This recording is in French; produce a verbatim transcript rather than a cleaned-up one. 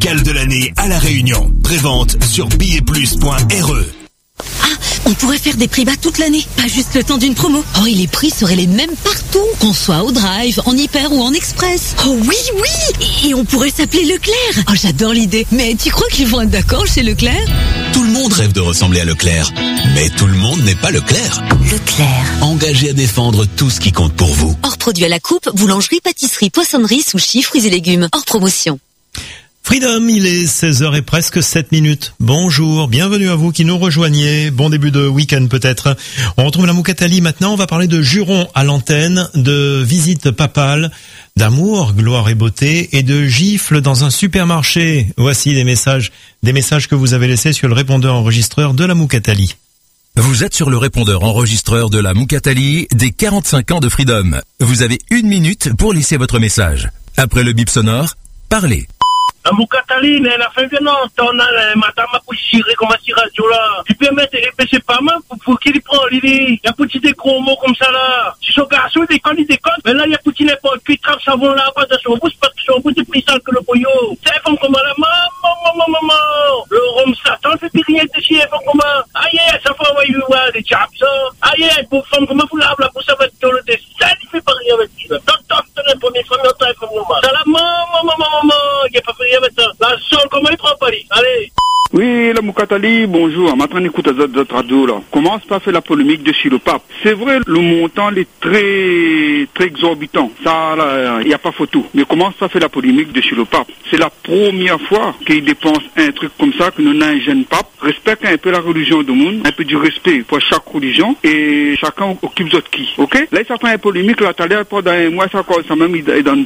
musicale de l'année à La Réunion. Prévente sur billets plus point r e. Ah, on pourrait faire des prix bas toute l'année, pas juste le temps d'une promo. Oh, et les prix seraient les mêmes partout, qu'on soit au Drive, en Hyper ou en Express. Oh oui, oui. Et on pourrait s'appeler Leclerc. Oh, j'adore l'idée. Mais tu crois qu'ils vont être d'accord chez Leclerc? Tout le monde rêve de ressembler à Leclerc. Mais tout le monde n'est pas Leclerc. Leclerc. Engagé à défendre tout ce qui compte pour vous. Hors produit à la coupe, boulangerie, pâtisserie, poissonnerie, sushi, fruits et légumes. Hors promotion. Freedom, il est seize heures et presque sept minutes. Bonjour, bienvenue à vous qui nous rejoignez. Bon début de week-end peut-être. On retrouve la Moukatali maintenant. On va parler de jurons à l'antenne, de visites papales, d'amour, gloire et beauté et de gifles dans un supermarché. Voici des messages, des messages que vous avez laissés sur le répondeur enregistreur de la Moukatali. Vous êtes sur le répondeur enregistreur de la Moukatali des quarante-cinq ans de Freedom. Vous avez une minute pour laisser votre message. Après le bip sonore, parlez. La Moukatali, elle a fait bien longtemps, madame a pu tirer comme un radio là. Tu peux mettre, et c'est pas mal pour, pour qu'il prend, il y a petit des gros mots comme ça là. Si son garçon déconne, il déconne, mais là il y a petit n'importe qui trappe savon là, pas de son bouche, parce que son bouche est plus sale que le boyau. C'est un femme comme la maman, maman, maman. Le rhum Satan fait plus rien de chier, femme comme aïe, ça fait envoyer voir des chaps, ça. Aïe, pour femme comme vous là, pour ça va être dans le dessin, il fait pas rien avec lui. Tant, tant, tant, la première femme, tant, tant, comme moi. Ça la maman, maman, maman, il n'y a pas fait rien avec ça. La sonne, comment il prend Paris? Allez. Oui, la Moukatali, bonjour. Maintenant, écoute à votre radio, là. Commence pas à faire la polémique dessus le pape. C'est vrai, le montant est très, très exorbitant. Ça, là, il n'y a pas photo. Mais commence pas à faire la polémique dessus le pape. C'est la première fois qu'il dépense un truc comme ça, que nous n'avons un jeune pape. Respecte un peu la religion du monde, un peu du respect pour chaque religion, et chacun occupe d'autres qui. Ok? Là, il s'attend à une polémique, là, t'as l'air, pendant un mois, ça, ça même, il donne